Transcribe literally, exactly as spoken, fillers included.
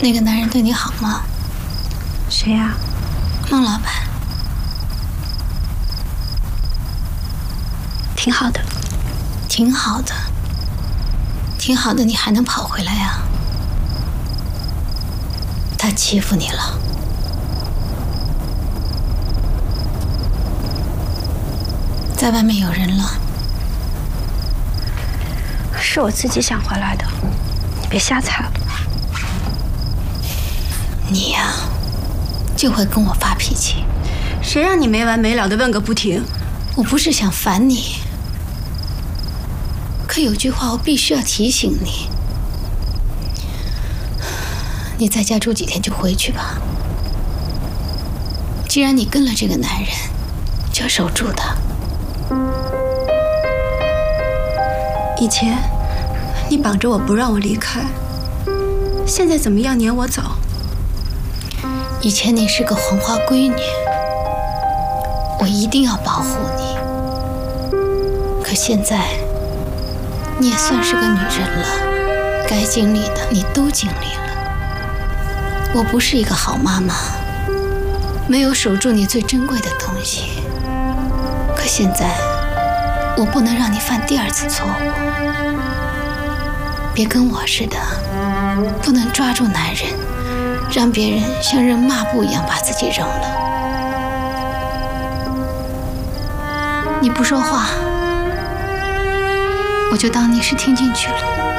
那个男人对你好吗？ 谁呀？ 孟老板。 挺好的。 挺好的。挺好的，你还能跑回来呀？他欺负你了。在外面有人了。 是我自己想回来的，你别瞎猜了。 你呀，就会跟我发脾气。 谁让你没完没了的问个不停？ 我不是想烦你，可有句话我必须要提醒你：你在家住几天就回去吧。既然你跟了这个男人，就守住他。 以前你绑着我不让我离开，现在怎么样撵我走？ 以前你是个黄花闺女，我一定要保护你。可现在你也算是个女人了，该经历的你都经历了。我不是一个好妈妈，没有守住你最珍贵的东西。可现在我不能让你犯第二次错误。别跟我似的，不能抓住男人，让别人像扔抹布一样把自己扔了。你不说话，我就当你是听进去了。